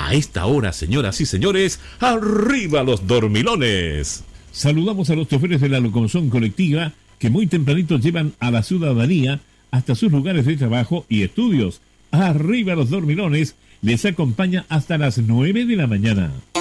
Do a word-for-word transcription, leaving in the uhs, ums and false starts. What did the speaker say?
A esta hora, señoras y señores, ¡arriba los dormilones! Saludamos a los choferes de la locomoción colectiva que muy tempranito llevan a la ciudadanía hasta sus lugares de trabajo y estudios. ¡Arriba los dormilones! Les acompaña hasta las nueve de la mañana.